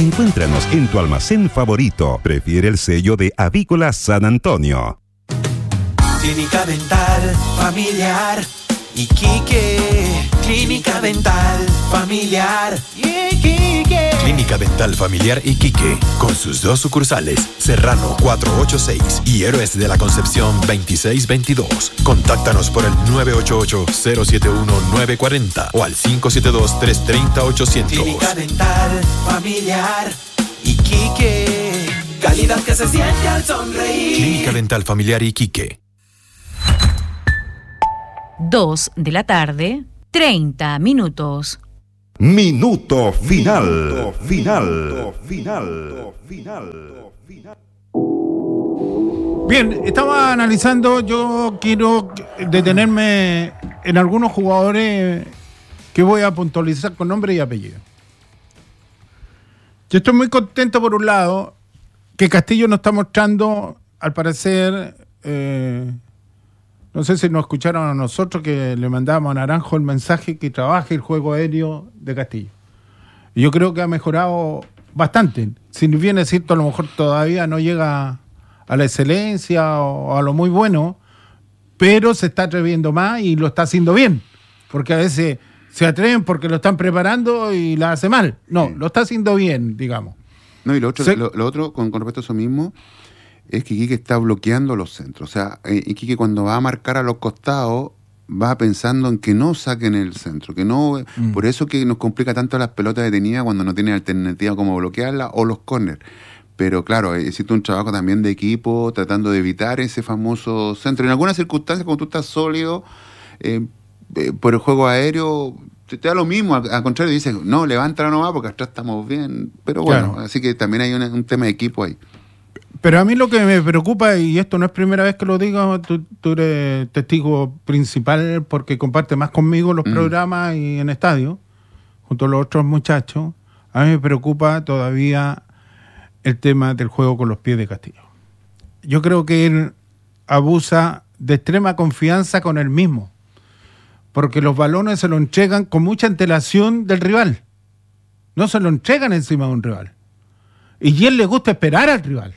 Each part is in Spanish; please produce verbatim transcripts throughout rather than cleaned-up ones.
Encuéntranos en tu almacén favorito. Prefiere el sello de Avícola San Antonio. Clínica Dental Familiar Iquique. Clínica Dental Familiar Iquique. Clínica Dental Familiar Iquique, con sus dos sucursales, Serrano cuatrocientos ochenta y seis y Héroes de la Concepción veintiséis veintidós. Contáctanos por el nueve ocho ocho, cero siete uno, nueve cuatro cero o al cinco siete dos, tres tres cero, ochocientos. Clínica Dental Familiar Iquique. Calidad que se siente al sonreír. Clínica Dental Familiar Iquique. Dos de la tarde, treinta minutos. Minuto final. Final. Final. Final. Final. Bien, estaba analizando, yo quiero detenerme en algunos jugadores que voy a puntualizar con nombre y apellido. Yo estoy muy contento, por un lado, que Castillo nos está mostrando, al parecer, eh, no sé si nos escucharon a nosotros, que le mandábamos a Naranjo el mensaje que trabaje el juego aéreo de Castillo. Y yo creo que ha mejorado bastante. Si bien es cierto, a lo mejor todavía no llega a la excelencia o a lo muy bueno, pero se está atreviendo más y lo está haciendo bien. Porque a veces se atreven porque lo están preparando y la hace mal. No, sí. Lo está haciendo bien, digamos. No, y lo otro, Se... lo, lo otro con, con respecto a eso mismo, es que Iquique está bloqueando los centros. O sea, Iquique cuando va a marcar a los costados, va pensando en que no saquen el centro, que no, mm. por eso que nos complica tanto las pelotas detenidas cuando no tiene alternativa como bloquearla o los córner. Pero claro, existe un trabajo también de equipo tratando de evitar ese famoso centro. En algunas circunstancias, cuando tú estás sólido, eh, eh, por el juego aéreo, te, te da lo mismo. Al, al contrario, dices, no, levántala nomás porque atrás estamos bien. Pero bueno, claro. Así que también hay una, un tema de equipo ahí. Pero a mí lo que me preocupa, y esto no es primera vez que lo digo, tú, tú eres testigo principal porque compartes más conmigo los mm. programas y en estadio, junto a los otros muchachos, a mí me preocupa todavía el tema del juego con los pies de Castillo. Yo creo que él abusa de extrema confianza con él mismo, porque los balones se lo entregan con mucha antelación del rival, no se lo entregan encima de un rival. Y a él le gusta esperar al rival.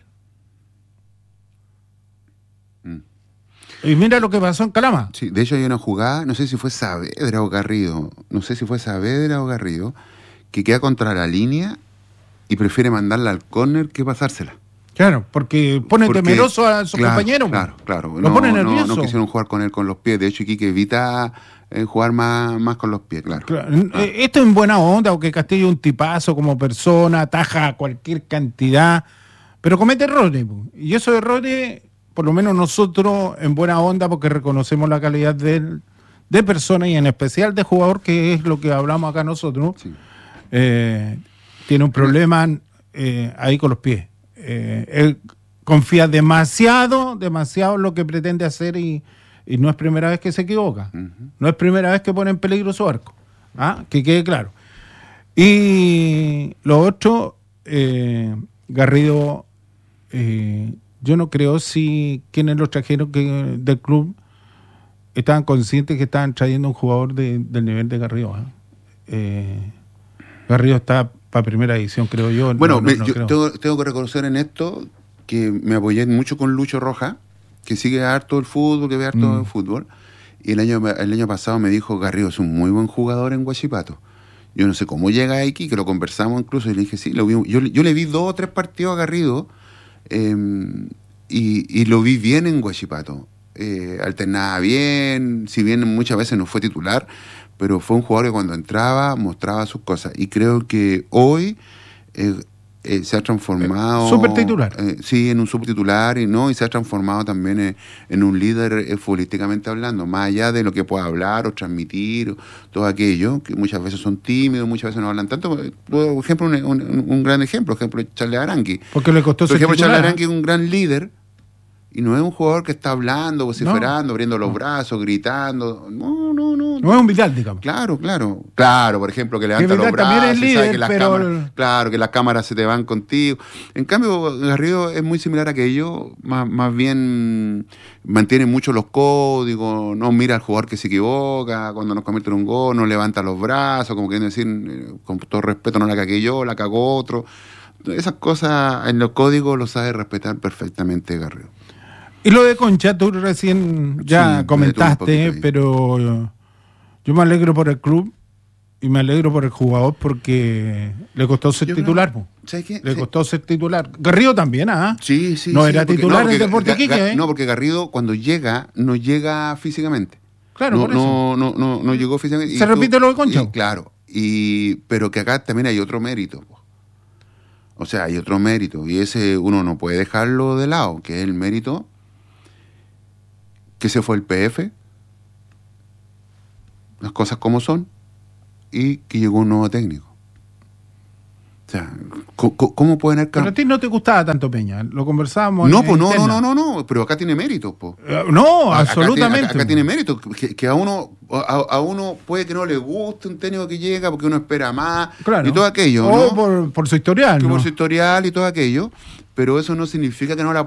Y mira lo que pasó en Calama. Sí, de hecho hay una jugada, no sé si fue Saavedra o Garrido, no sé si fue Saavedra o Garrido, que queda contra la línea y prefiere mandarla al córner que pasársela. Claro, porque pone porque, temeroso a su claro, compañero. Claro, claro. Lo no, pone nervioso. No, no quisieron jugar con él con los pies. De hecho, Iquique evita eh, jugar más, más con los pies, claro. claro. Ah. Esto es en buena onda, porque Castillo es un tipazo como persona, ataja cualquier cantidad, pero comete errores. Y esos errores, por lo menos nosotros, en buena onda, porque reconocemos la calidad de él, de persona y en especial de jugador, que es lo que hablamos acá nosotros, sí. eh, tiene un problema eh, ahí con los pies. Eh, él confía demasiado, demasiado en lo que pretende hacer y, y no es primera vez que se equivoca. Uh-huh. No es primera vez que pone en peligro su arco. ¿Ah? Que quede claro. Y lo otro, eh, Garrido, eh, yo no creo si quienes los trajeron que, del club estaban conscientes que estaban trayendo un jugador de, del nivel de Garrido. ¿eh? Eh, Garrido está para primera edición, creo yo. Bueno, no, no, me, no yo creo. Tengo, tengo que reconocer en esto que me apoyé mucho con Lucho Roja, que sigue harto el fútbol, que ve harto mm. el fútbol. Y el año, el año pasado me dijo, Garrido es un muy buen jugador en Huachipato. Yo no sé cómo llega aquí, que lo conversamos incluso, y le dije, sí, lo vi, yo, yo le vi dos o tres partidos a Garrido eh, y, y lo vi bien en Huachipato. Eh, alternaba bien, si bien muchas veces no fue titular, pero fue un jugador que cuando entraba mostraba sus cosas. Y creo que hoy eh, eh, se ha transformado... Super titular. Eh, sí, en un super titular, y, ¿no? y se ha transformado también en, en un líder eh, futbolísticamente hablando, más allá de lo que pueda hablar o transmitir, o, todo aquello, que muchas veces son tímidos, muchas veces no hablan tanto. Por ejemplo, un, un, un gran ejemplo, por ejemplo, Charles Arangui. Porque le costó Por ejemplo, titular, Charles Arangui es un gran líder, y no es un jugador que está hablando, vociferando, no, abriendo los no. brazos, gritando. No, no, no. No es un Vidal, digamos. Claro, claro. Claro, por ejemplo, que levanta Que Vidal los brazos, también es líder, sabe que las pero- cámaras, claro, que las cámaras se te van contigo. En cambio, Garrido es muy similar a aquello, más, más bien mantiene mucho los códigos, no mira al jugador que se equivoca, cuando nos convierte en un gol, no levanta los brazos, como quieren decir, eh, con todo respeto, no la cagué yo, la cagó otro. Esas cosas en los códigos los sabe respetar perfectamente Garrido. Y lo de Concha, tú recién ya Sí, comentaste, me detuve un poquito ahí. pero yo me alegro por el club y me alegro por el jugador porque le costó ser Yo titular. creo- po. ¿Sabes qué? Le Sí. costó ser titular. Garrido también, ¿ah? Sí, sí. No sí, era porque- titular no, en porque Deportes Ga- Iquique, Ga- ¿eh? No, porque Garrido cuando llega, no llega físicamente. Claro, no, por eso. no, no, no, no llegó físicamente. Y Se repite lo de Concha. y claro, y, pero que acá también hay otro mérito. po. O sea, hay otro mérito. Y ese uno no puede dejarlo de lado, que es el mérito que se fue el P F, las cosas como son, y que llegó un nuevo técnico. O sea, ¿cómo, cómo pueden haber Pero a cam- ti no te gustaba tanto Peña, lo conversábamos. No, en pues no, no, interna. no, no, no, pero acá tiene méritos, pues. Eh, No, Acá absolutamente. tiene- Acá, acá tiene mérito, que, que a uno a, a uno puede que no le guste un técnico que llega porque uno espera más Claro. y todo aquello, O ¿no? por, por su historial, Que ¿no? por su historial y todo aquello, pero eso no significa que no la